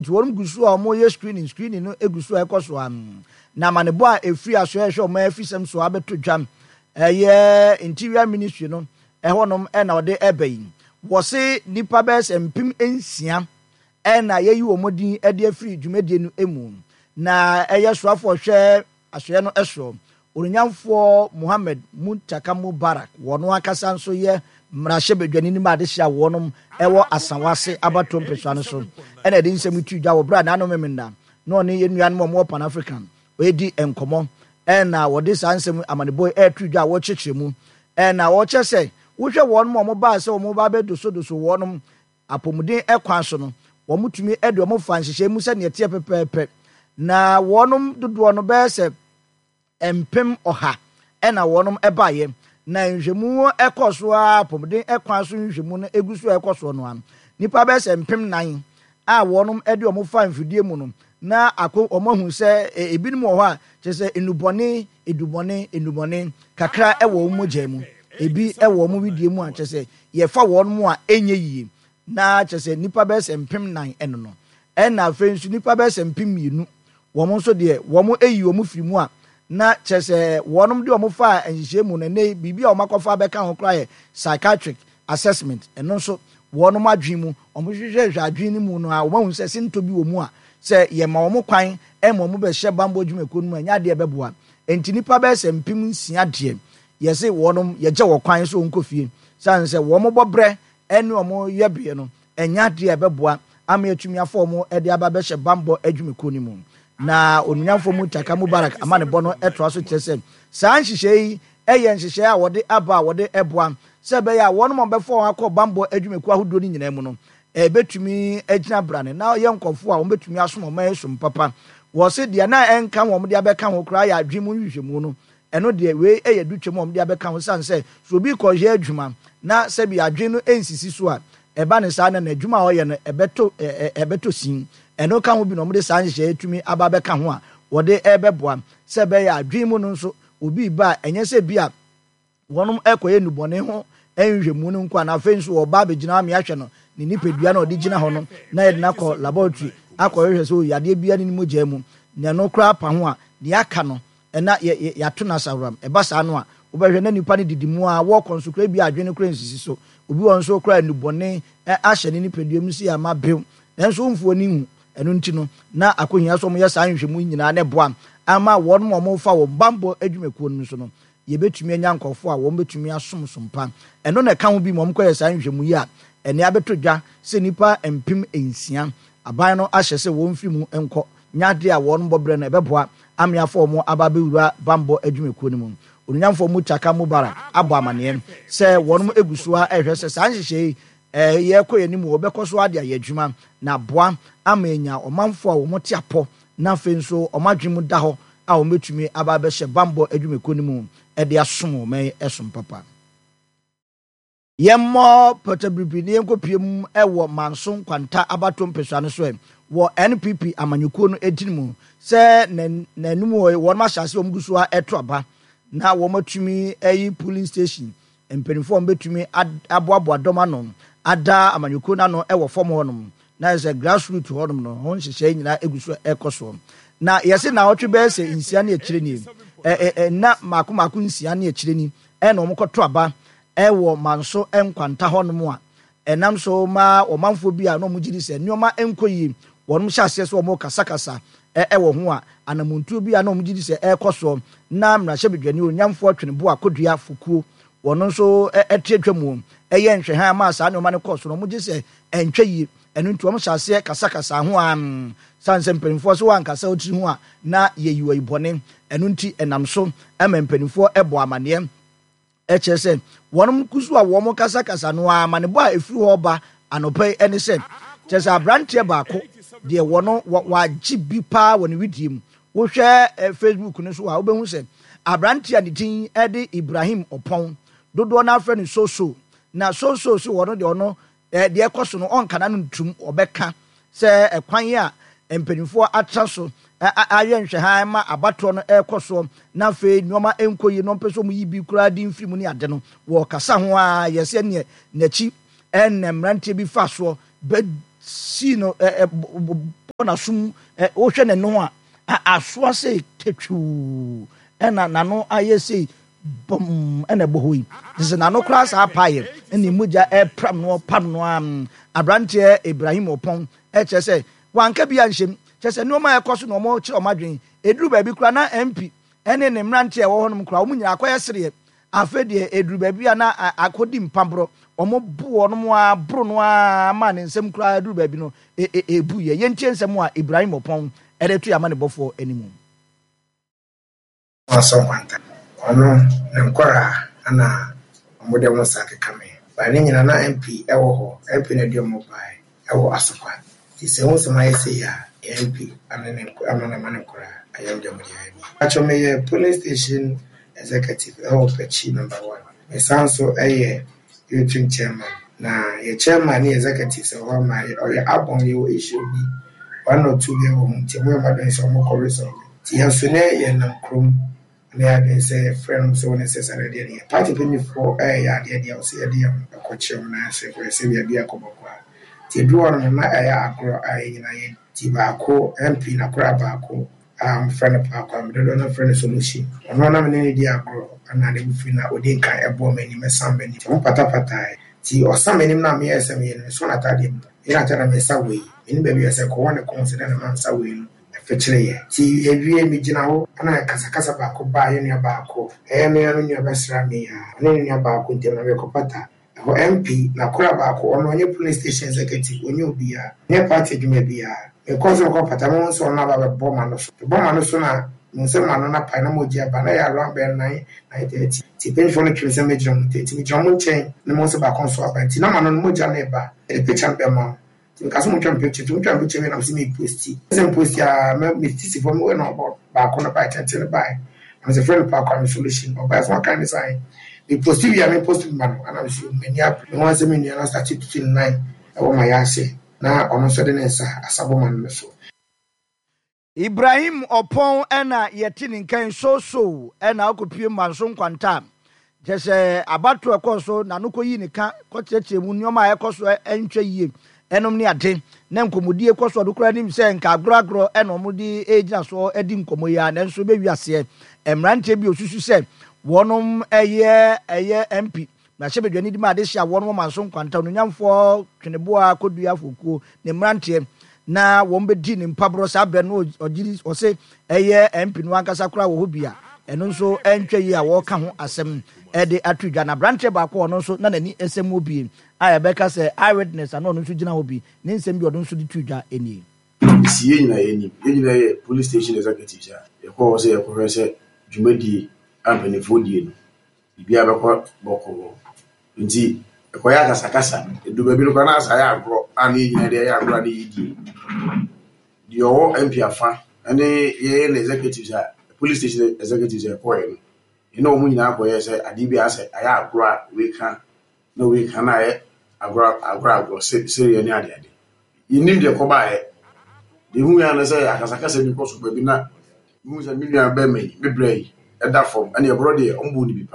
wɔn gusu a wɔn yɛ screening no egusu a ɛkɔ so na amanebɔ a efiri aso ɛhwɛ wɔn afisɛm so abɛto dwam ɛyɛ interior ministry no ɛhɔnom ɛna ɔde ɛbɛ yi wɔse nipa bɛsɛ mpem nsia ɛna yɛyi wɔn din ɛde afiri dwumadie no emu na ɛyɛ soafo hwɛ asoɛ no ɛso onyamfoɔ Muhammad Muntaka Mubarak wɔn akasa nso yɛ mmarahyɛ badwani nim ade hyia wɔnom ɛwɔ asawase abato mpɛsua no so ɛna ɛde nsɛm tu dwa wɔ bra na no memenda na ɔne yɛ nuanom ɔmo Pan African ɔedi nkɔmɔ ɛna wɔde saa nsɛm amanebɔ ɛtu dwa wɔkyekyere mu ɛna wɔkyɛ sɛ wohwɛ wɔnom ɔmo baa sɛ ɔmo ba bɛdoso wɔnom apɔmuden ɛkwan so no wɔn tumi ɛde ɔmo fa nhyehyɛ mu sɛ neɛ teɛ pɛpɛɛpɛ na wɔnom dodoɔ no bɛyɛ sɛ mpem ɔha ɛna wɔnom ɛbaeɛ na nhwɛmu ɛkɔ so a apɔmuden ɛkwan so nhwɛmu no egu so ɛkɔ so no nipa bɛyɛ sɛ mpem 9 a wɔnom ɛde ɔmo fa mfidie mu no na ɔmo ahu sɛ ebinom wɔ hɔ a kyerɛ sɛ enubɔne kakra ɛwɔ ɔmo gya mu ebi ɛwɔ ɔmo widie mu a kyerɛ sɛ yɛfa wɔnom a ɛnyɛ yie na kyerɛ sɛ nipa bɛyɛ sɛ mpem 9 ɛno no ɛna afei nso nipa bɛyɛ sɛ mpem 2 wɔn nso deɛ wɔn eyi wɔn firi mu a na kyerɛ sɛ wɔnom de wɔn fa nhyehyɛ mu no ne biribi a wɔn akɔfa bɛka ho koraa yɛ psychiatric assessment ɛno nso wɔnom adwene mu wɔn hwehwɛ adwene mu no a wɔn ahu sɛ sinto bi wɔ mu a sɛ yɛma wɔn kwan ɛma wɔn bɛhyɛ bambɔ dwumakuo no mu ɛnyɛ adeɛ bɛboa nti nipa bɛyɛ sɛ mpem 6 deɛ yɛsɛ wɔnom yɛgye wɔ kwan so nkɔ fie san sɛ wɔn bɔ brɛ ɛne wɔn yɛ bie no ɛnyɛ adeɛ bɛboa ama yɛtumi afa wɔn ɛde aba bɛhyɛ bambɔ dwumakuo no mu na onunyamfo Muntaka Mubarak amanebɔ no ɛtoa so kyerɛ sɛ saa nhyehyɛ yi ɛyɛ nhyehyɛ a wɔde aba a wɔde ɛboa sɛ bɛyɛ a wɔnom bɛfa wɔn akɔ bambɔ dwumakuo ahodoɔ no nyinaa mu no ɛbɛtumi agyina brane na yɛ nkɔfo a wɔn bɛtumi asom wɔn ɛsom papa wɔse deɛ na ɛnka wɔn de abɛka ho koraa yɛ adwene mu nhwehwɛmu no ɛno deɛ wei ɛyɛ dutwam wɔn de abɛka ho san sɛ so obi kɔyɛ adwuma na sɛ bi adwene no ɛnsisi so a ɛba ne saa na n'adwuma a ɔyɛ no ɛbɛtɔ sin ɛno ka ho bi na ɔmo de saa nhyehyɛ tumi aba bɛka ho a wɔde ɛbɛboa sɛ bɛyɛ adwene mu no nso obi ba ɛnyɛ sɛ bi a wɔnom ɛkɔyɛ nubɔne ho ɛnhwɛmu no nko a na afei nso ɔba abɛgyina ame ahwɛ no ne nipadua na ɔde gyina hɔ no na yɛde no akɔ laboratory akɔhwehwɛ sɛ yadeɛ bia ne mu gyaa mu na ɛno koraa pa ho a deɛ aka no ɛna yɛato no asawram ɛba saa no a wobɛhwɛ na nipa no didi mu a wɔkɔ nso koraa bi adwene koraa nsisi so obi wɔ nso koraa nubɔne ahyɛ ne nipadua mu si ama bew nanso mfuo ne hu ɛno nti no na akɔhia so ɔmo yɛ saa nhwehwɛmu nyinaa ne boa ama wɔn ɔmo fa wɔ bambɔ adwumakuo no so no yɛbɛtumi anya nkɔfo a wɔn bɛtumi asom sompa ɛno na ɛka ho bi ma ɔmo kɔyɛ saa nhwehwɛmu yi a ɛne abɛto dwa sɛ nipa mpem 6 aban no ahyɛ sɛ wɔn mfiri mu nkɔ nyade a wɔn bɔbrɛ no ɛbɛboa ameafo ɔmo aba bɛwura bambɔ adwumakuo no mu onunyamfo Muntaka Mubarak abɔ amaneɛ sɛ wɔn egu so a ɛhwɛ sɛ saa nhyehyɛ yi yɛkɔ yɛ nimu wɔbɛkɔ so ade ayɛ adwuma na boa ama enya ɔmanfo a wɔn te apɔ na afei nso ɔmadwene mu da hɔ a wɔn betumi aba bɛhyɛ bambɔ adwumakuo no mu ɛde asom wɔn ɛsom papa yɛmmɔ pɔtɛbiribi ne yɛnkɔ mu ɛwɔ manso nkwanta abato mpɛsua no so wɔ NPP amanyɔkuo no edin mu sɛ n'anum wɔn ahyase wɔn gu so a ɛto aba na wɔn atumi ɛyi polling station mpanimfoɔ wɔn betumi aboaboa dɔm ano ada amanyɔkuo no ano ɛwɔ fam hɔnom na yɛ grassroots hɔnom no wɔn hyehyɛ nyinaa egu so ɛkɔ so na yɛsɛ na ɔtwe bɛyɛ sɛ nsia ne akyire ni na maako nsia ne akyire ni ɛna wɔn kɔto aba ɛwɔ manso nkwanta hɔnom a ɛnam so ma ɔmanfoɔ bi a na wɔn gyiri sɛ nneɛma nkɔ yie wɔn hyɛ aseɛ so wɔn kasakasa ɛwɔ ho a anamontuo bi a na wɔn gyiri sɛ ɛkɔ so na mmarahyɛ badwani onyamfoɔ twene bo akodua fukuo wɔn nso ɛtwetwa mu ɛyɛ nhwɛhan ama saa nneɛma no kɔ so na wɔn gye sɛ ɛntwa yie ɛno nti wɔn hyɛ aseɛ kasakasa ho a sanse mpanimfoɔ so wankasa otiri ho a na yɛyiwa ibɔne ɛno nti ɛnam so ɛma mpanimfoɔ ɛbɔ amaneɛ ɛkyerɛ sɛ wɔn kusu a wɔn kasakasa no a amanebɔ a efiri hɔ ba anɔpɛ ɛne sɛ kyerɛ sɛ aberanteɛ baako deɛ wɔn wagye bi paa wɔ ne widie mu wohwɛ Facebook no so a wobɛhu sɛ aberanteɛ a ne din ɛde Ibrahim Ɔpɔn dodoɔ no afrɛ no soso na soso so wɔn deɛ ɔno deɛ ɛkɔ so no ɔnkana no ntum ɔbɛka sɛ ɛkwan a mpanimfoɔ atra so ayɛ nhwɛhan ma abatoɔ no ɛkɔ so na afei nneɛma nkɔ yie no mpɛ sɛ ɔmo yi bi koraa de mfiri mu ne ade no wɔ kasa ho a yɛsɛ neɛ n'akyi ɛnna mmeranteɛ bi fa soɔ see no bona sum o hwe ne no a asoa sei tetwu ena nano aye sei bom ena bohoi dise nano kra sa paye eni muja pram no pam no abrante Ibrahim Opon chese wanka bia nhyem chese no ma ekoso no mo kire omadwen eduru ba bi kra na MP ene ne mrante e wo honom kra omunya akoye sere afedie eduru ba bia na akodi mpambro omo bu onom a bro no a ma ne nsem kra eduru ba bi no ebu ye yentie nsem a Ibrahim Opon eretu ya ma ne bofo animu aso kwanta ono ne nkora ana omode mo sake kame ba ne nyina na MP ewo ho MP na dio mobile ewo asokwa ti se won sama yesi ya MP anene amana nkora ayam de mo ya bi acho me police station executive ewo pechi number 1 me sanso youth chairman na ye chairman ni executive so ho ma ye abon ye o issue bi one or two year home ti mo ma den so mo ko resolve ti ya so ne ye nam krom na ya say friend so necessary there party penny for ya there o say there ko chem na say for say we bia ko bokwa ti do on na ya agro nyina ye ti ba ko MP na kura ba ko friend pa ko am do na friend solution ono na me ni di agro na de bi na odi kan ebo mani me sambe ni mo pata ti o sambe ni na me yesem ye no so na tade ina tara me sa we ni ba bi yesem ko wona consider na man sa we no fechire ti ewie mi gina ho ana kasa ba ko ba ye ni ba ko me no ni abasra me ha ni ba ko ntem na be ko pata ho MP na kura ba ko ono nye police station executive onye obi a nye party dwuma bi a e ko so ko pata mo so na ba bo ma no so na nse ma no na pa na mo gia ba na ya ran be 9:30 ti pension no twese me jom ti mi jom chen ne mo so ba kon so aba ti na ma no mo gia na ba e picture be ma ti ka so mo twam picture me na so me posti sem posti a me ti for me no ba ko na ba tete ba am se friend pa ko solution o ba so kan design the posti ya me posti man ana so many up no one say me na start to 9 e wo ma ya se na ono so de nsa asabo man so Ibrahim Opon ena yetini nkan so ena akopie manso nkwanta jese abatu ekoso na nuko yi nika kocheche mu nyoma ekoso entwe yie enom ne ade na nkomodi ekoso do kra nim se nka agragro ena omudi ejina so edi nkomo ya na nso be wiase emrante bi osusu se wonom eye MP na hyebedwani di ma de hia wonom manso nkwanta no nyamfo tweneboa kodua fokuo ne mrante na won di ni mpabro sa be no ogiri o se MP no ankasa kura wo hobia eno nso entwe yi a wo ka ho asem de atudwa na branche ba ko no nso na nani esem obi a beka se eyewitness ano no nso gina obi ne nsem bi odo nso di tudwa eni sie nyina ye police station executive ja ye ko se ye ko se dwumadi ampani fodie no bibia be ko boko nti ko ya kasa edu ba bi no na asa ya agro ani nyina de ya agro de yidi yo MP afa ani ye na executive ja police station executive ja ko ye no mu nyina ko ye se adi bi ase aya agro a we kan na ye agro se ye ni ade yinim de ko ba ye de hu ya na se akasa bi ko so ba bi na mu se million ba me brai e da form ani e bro de ombu ni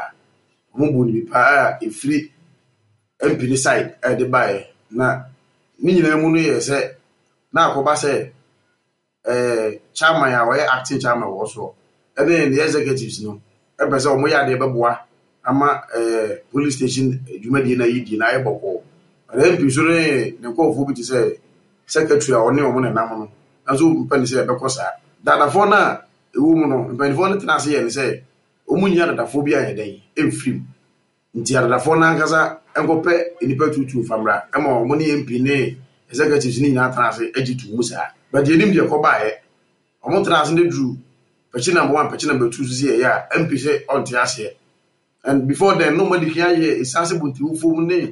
bi pa e free MP ni side de bae na ni nyina mu no ye se na akoba se chairman ya we acting chairman wo so the executives no e be se o mo ya de beboa ama police station dwumadi na yidi na e boko MP so ne ko fu bi ti se secretary a oni o mo na nam no aso mpani se e be kosa dadafo na ewu mu no mpani fo no tena se ye ne se o mu nya dadafo bi aye den emfrim nti dadafo na nkasa enkope enipa tutu famra ema mo ne MP ne executives ni na tena se agitu musa but yenim de ko bae o mo tena se ne dru pechi number 1 pechi number 2 so ya MP se on ti ase and before then nobody can hear isase bunti ufo mu ne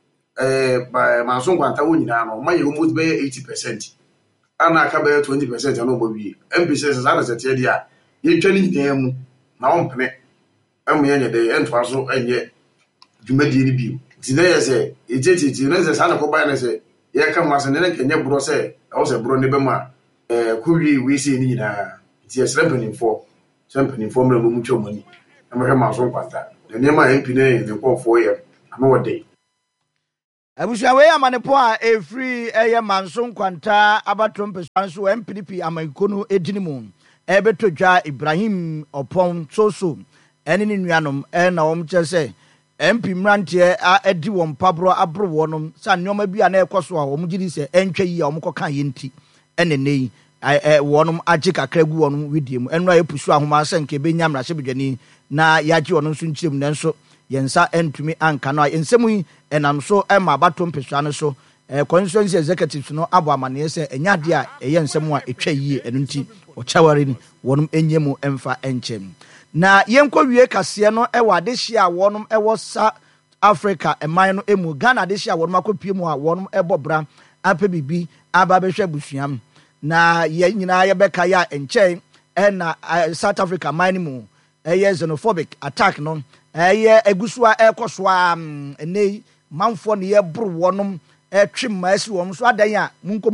by manso kwanta wo nyina no ma ye almost be 80% ana aka be 20% na obobi MP se se na sete dia ye twa ni nyina mu na ompene emu ye nye de ento aso enye dwumadi ni bio ti na ye se ejeti na se sa na ko ba na se ye ka mu ase ne nke nye bro se o se bro ne be ma kuwi we se ni nyina ti esre mpanimfo mra mu twa mani na me ma so kwanta ne ma MP ne ko fo ye ama wode Abusua we amanepo a efri eye manso nkwanta abatom pesanso MPDP amankonu edinimu ebeto dwa Ibrahim Opon soso ene ne nuanom na wom kyese MP mrantie a edi won pabro abro wonom sa nyoma bia na ekoso a wom gidi se entwa yi a wom koka yenti ene nei wonom age kakra gu wonom widiem eno epusu ahoma senke benyamra hyebedwani na yaje wonom so nkyirem nanso yensa entumi anka no ensemu yi enam so ema abatom pesane so constituency executives no abo amane se enyade a ensemu a etwa yie eno nti ochawari ni wonom enyemu emfa enchem na yenko wie kase no ewa adehia wonom ewo sa Africa eman no emu Ghana adehia wonom akopie mu a wonom ebobra ape bibi aba behwe busuam na ye nyina ye beka ya enchen na South Africa man mu xenophobic attack no egusua ekosua enei manfo ne ye bro wonom twem maasi wom so adan a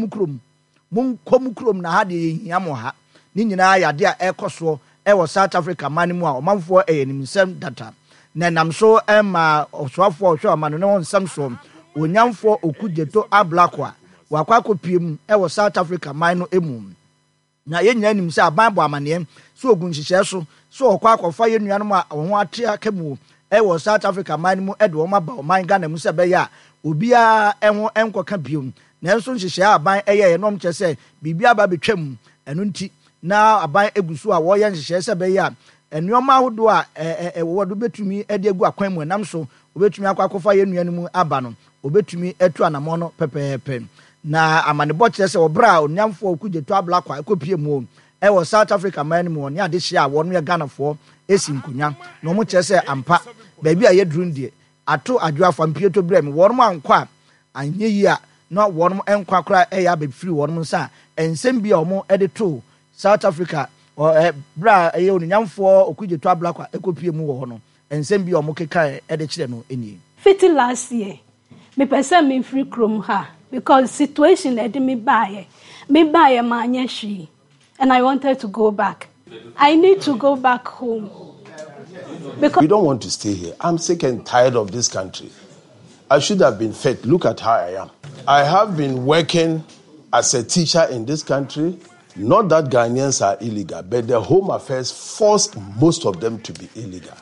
munkom krom na ha de hia mo ha ni nyina ya de a ekoso ewo South Africa man mu a omanfo eyenimsem data na nam so ema oswafo ohwe amano ne wonsam so onyamfo okujeto ablakwa wakwa kopiem ewo South Africa man no emu na ye nyina nim se abanbo amane so ogun hihye so okwa akofa ye nuanom a ho ate akamu ewo South Africa man mu ede wo maba man Ghana mu se be ya obia enwo enkoka biom na enso hihye aban eye nom kyese bibia ba betwam eno nti na aban egusu a wo ye hihye se be ya enuoma hodo a wodo betumi ede egu akwan mu nam so obetumi akofa ye nuanom aba no obetumi etu anamo no pepepe na amanebo kyese obra onyamfo okujeto ablakwa ekopie mu ewo South Africa man mu ne adehia a wono ye Ghana fo esi nkunya na omo kyese ampa baabi a ye durundie ato adwoafa mpieto brem wono ankwa anye yi a na wono enkwa kra eya befiri wono nsa ensem bia omo ede to South Africa bra ye onyamfo okujeto ablakwa ekopie mu wo no ensem bia omo keka ede kire no eni fiti last year me person me free chrome ha because situation ede me buy ma anya hwi and I wanted to go back. I need to go back home. Because we don't want to stay here. I'm sick and tired of this country. I should have been fed. Look at how I am. I have been working as a teacher in this country. Not that Ghanaians are illegal, but the Home Affairs forced most of them to be illegal.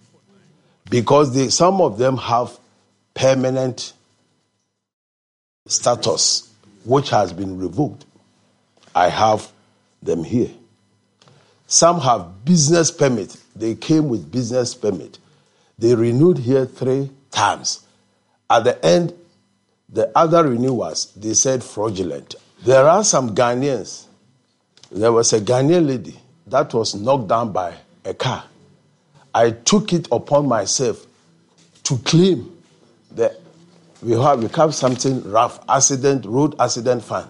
Because some of them have permanent status, which has been revoked. I have them here. Some have business permit. They came with business permit. They renewed here 3 times. At the end, the other renewals, they said fraudulent. There are some Ghanaians. There was a Ghanaian lady that was knocked down by a car. I took it upon myself to claim that we have something rough, road accident fund.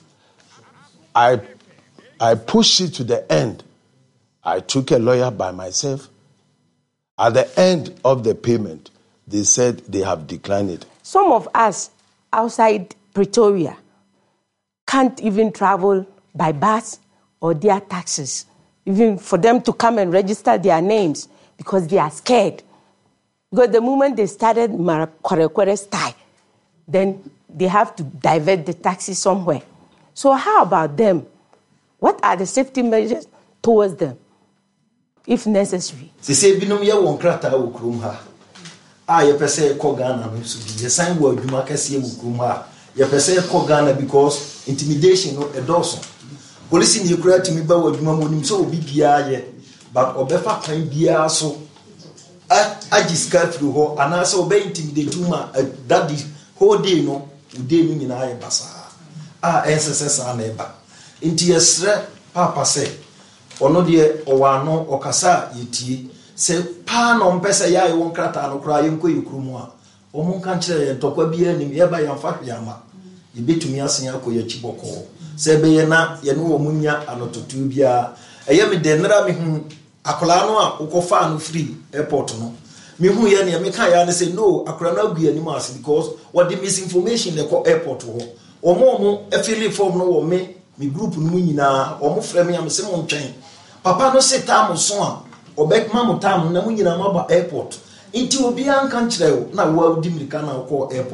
I pushed it to the end. I took a lawyer by myself. At the end of the payment, they said they have declined it. Some of us outside Pretoria can't even travel by bus or their taxis, even for them to come and register their names because they are scared. Because the moment they started Kwarekwere style, then they have to divert the taxi somewhere. So how about them? What are the safety measures towards them, if necessary? Say binom ye won krata wo krum ha. Ye pese ko Ghana no so bi ye san wo adwuma kase wo krum ha. Ye pese ko Ghana because intimidation no edoso. Police ni kura timi ba wo adwuma mo nim so obi bia ye, but obefa kan bia so agiska through ho ana so obe intimidate ma that the whole day no ude ni nyina ye basa. SSS na eba. Inti yesre papa se ono de owano okasa yiti se pa no mpese ya ye won krata no kra ye nko yekrumu a omo kan kire ye tokwa bia nim ye ba ya fa hwama ye betumi asen akoye chiboko se be ye na ye no omunya anototu bia eye me de nra me hu akola no a ukofa no free airport no me hu ye ne me kan ya ne say no akola no agu anim as because what the misinformation the airport ho omo afili form no wo me group no nyina omo frɛ me am se mo ntwen papa no se tam so a obekma mo tam na mo nyina maba airport nti obi an kan kyerɛ wo na wo adi mirika na wo airport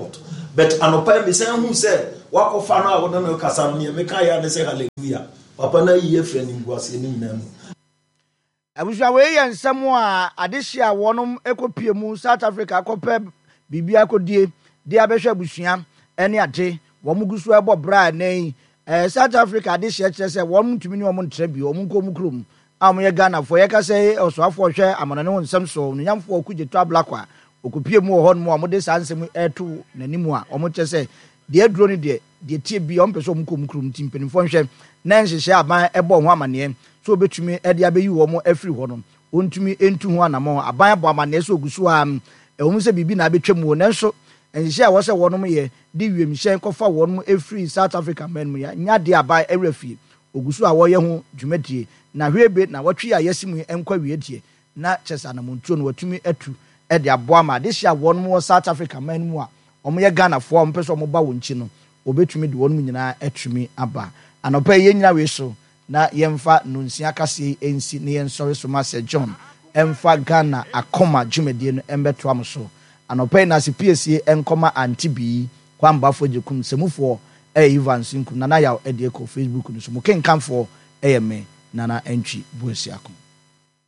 but anopa me say hu say wakofa no a wono no kasa no me kan ya ne say hallelujah papa na yi efre ni nguase ni nyina mu abusua we ye nsem a adehye a wonom ekopie mu South Africa akopɛ bibia kodie de abɛhwɛ abusua ene ade wo mugusu ebo bra nei South Africa adehye kyerɛ sɛ wo mutumi ne wo ntre bi wo nko mu krom am ye Ghana fo ye ka sɛ osoafo hwɛ amanane ho nsem so nyamfo okugye to ablakwa okopie mu wo hɔ no mo de sansem eto nanimu a omo kyerɛ sɛ de aduro ne de tie bi o mpɛ so mo kom krom timpenifo nhwɛ na nhyehyɛ aban ɛbɔ ho amane so obetumi ɛde abeyi wo mo afiri hɔ no ontumi entu ho anamo aban abɔ amane so ogusu a ɛwom sɛ bibi na abetwam wo nanso nhyehyɛ a wɔsɛ wɔnom yɛ de wiemhyɛn kɔfa wɔnom afiri South Africa man mu ya nya de aban awrafie ogusu a wɔyɛ ho dwumadie na hwebe na wɔtwe a yɛsimu enkwa wiedie na kyesa na montuo no watumi atu ɛde aboa ma de hyia wɔnom wɔ South Africa man mu a ɔmo yɛ Ghana fo ɔmo pɛ so ɔmo ba wɔn chi no obetumi de wɔnom nyinaa atumi aba anɔpa yɛ nyina we so na yɛmfa nonsia kase ensi ne yɛnsɔre so ma Sir John ɛmfa Ghana akoma dwumadie no ɛmbɛto am so anɔpa na se PSA ɛnkɔma antibi kwamba fojekum semufoɔ Evans nkum nana yaw ɛde ko Facebook no so mo kenkanfoɔ ɛyɛ me nana entry buasiako